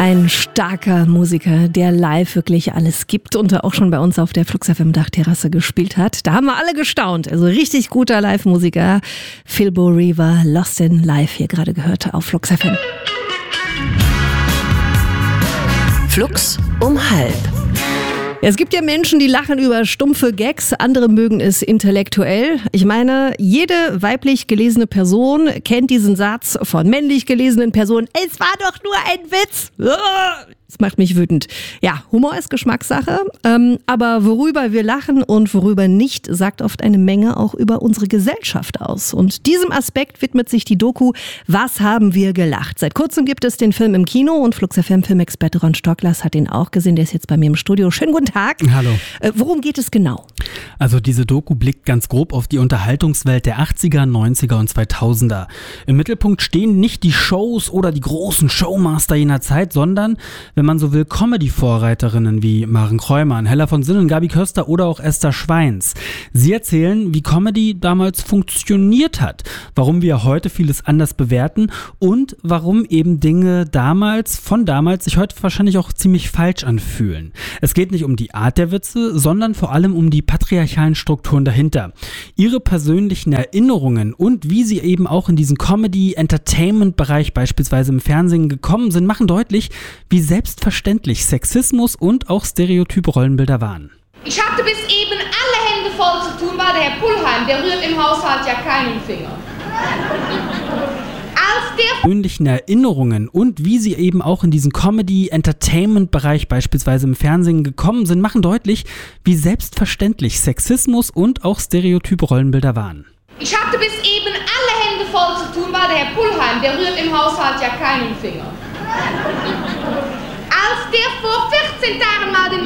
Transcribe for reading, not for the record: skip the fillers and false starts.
Ein starker Musiker, der live wirklich alles gibt und auch schon bei uns auf der Flux FM Dachterrasse gespielt hat. Da haben wir alle gestaunt. Also richtig guter Live-Musiker. Phil Bo Reaver, Lost in Live, hier gerade gehört auf Flux FM. Flux um 12:30. Es gibt ja Menschen, die lachen über stumpfe Gags, andere mögen es intellektuell. Ich meine, jede weiblich gelesene Person kennt diesen Satz von männlich gelesenen Personen. Es war doch nur ein Witz. Das macht mich wütend. Ja, Humor ist Geschmackssache, aber worüber wir lachen und worüber nicht, sagt oft eine Menge auch über unsere Gesellschaft aus. Und diesem Aspekt widmet sich die Doku Was haben wir gelacht? Seit kurzem gibt es den Film im Kino und Flux FM Filmexperte Ron Stocklas hat ihn auch gesehen. Der ist jetzt bei mir im Studio. Schönen guten Tag. Hallo. Worum geht es genau? Also diese Doku blickt ganz grob auf die Unterhaltungswelt der 80er, 90er und 2000er. Im Mittelpunkt stehen nicht die Shows oder die großen Showmaster jener Zeit, sondern, wenn man so will, Comedy-Vorreiterinnen wie Maren Kräumann, Hella von Sinnen, Gabi Köster oder auch Esther Schweins. Sie erzählen, wie Comedy damals funktioniert hat, warum wir heute vieles anders bewerten und warum eben Dinge von damals sich heute wahrscheinlich auch ziemlich falsch anfühlen. Es geht nicht um die Art der Witze, sondern vor allem um die patriarchalen Strukturen dahinter. Ihre persönlichen Erinnerungen und wie sie eben auch in diesen Comedy-Entertainment-Bereich beispielsweise im Fernsehen gekommen sind, machen deutlich, wie selbstverständlich Sexismus und auch stereotype Rollenbilder waren. Ich hatte bis eben alle Hände voll zu tun, weil der Herr Pullheim, der rührt im Haushalt ja keinen Finger. Persönlichen Erinnerungen und wie sie eben auch in diesen Comedy-Entertainment-Bereich beispielsweise im Fernsehen gekommen sind, machen deutlich, wie selbstverständlich Sexismus und auch stereotype Rollenbilder waren. Ich hatte bis eben alle Hände voll zu tun, weil der Herr Pullheim, der rührt im Haushalt ja keinen Finger. Als der vor